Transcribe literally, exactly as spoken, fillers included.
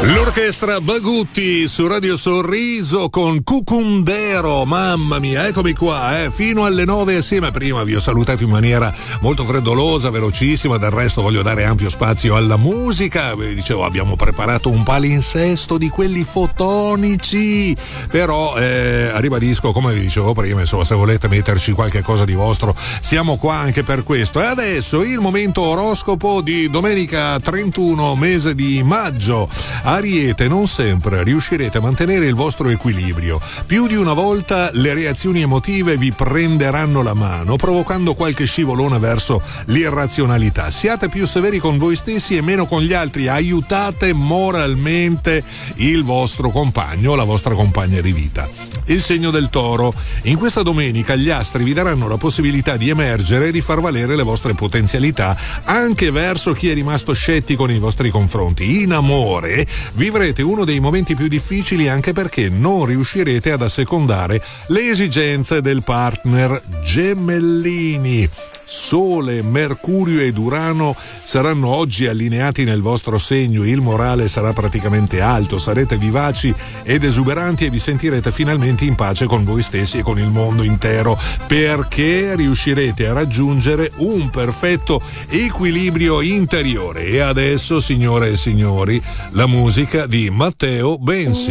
L'orchestra Bagutti su Radio Sorriso con Cucundero, mamma mia, eccomi qua, eh, fino alle nove assieme. Prima vi ho salutato in maniera molto freddolosa, velocissima, del resto voglio dare ampio spazio alla musica. Vi dicevo, abbiamo preparato un palinsesto di quelli fotonici, però eh, ribadisco, come vi dicevo prima, insomma, se volete metterci qualche cosa di vostro, siamo qua anche per questo. E adesso il momento oroscopo di domenica trentuno, mese di maggio. Ariete, non sempre riuscirete a mantenere il vostro equilibrio. Più di una volta le reazioni emotive vi prenderanno la mano, provocando qualche scivolone verso l'irrazionalità. Siate più severi con voi stessi e meno con gli altri. Aiutate moralmente il vostro compagno o la vostra compagna di vita. Il segno del Toro. In questa domenica gli astri vi daranno la possibilità di emergere e di far valere le vostre potenzialità anche verso chi è rimasto scettico nei vostri confronti. In amore vivrete uno dei momenti più difficili, anche perché non riuscirete ad assecondare le esigenze del partner. Gemellini. Sole, Mercurio ed Urano saranno oggi allineati nel vostro segno, il morale sarà praticamente alto, sarete vivaci ed esuberanti e vi sentirete finalmente in pace con voi stessi e con il mondo intero, perché riuscirete a raggiungere un perfetto equilibrio interiore. E adesso, signore e signori, la musica di Matteo Bensi.